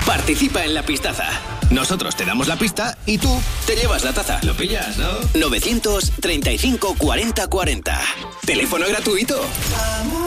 Participa en la pistaza. Nosotros te damos la pista y tú te llevas la taza. ¿Lo pillas, no? 935 40 40. Teléfono gratuito.